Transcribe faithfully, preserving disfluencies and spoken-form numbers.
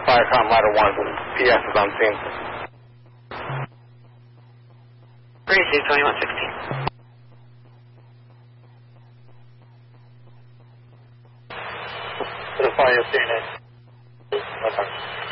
Viacom Ladder one, P S is on scene. Gracie, twenty-one sixteen. To the fire, C N A.